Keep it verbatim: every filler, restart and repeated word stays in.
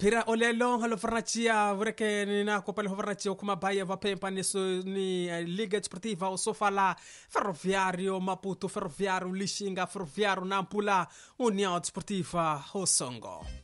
Pira olelo halo farnachia vreke nina ko pale farnachia kuma baia va pempa ni ni Liga Desportiva o Sofala Ferroviário Maputo Ferroviário Lixinga Ferroviário Nampula União Desportiva Hosongo.